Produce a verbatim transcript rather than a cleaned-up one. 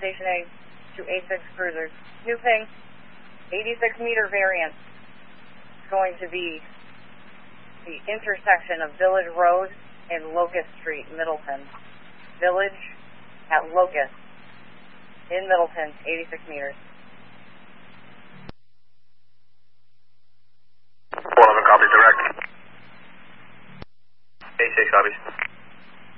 Station A to A six Cruisers. New ping, eighty-six meter variance. It's going to be the intersection of Village Road and Locust Street, Middleton. Village at Locust in Middleton, eighty-six meters. four eleven, copy direct. A six, copies.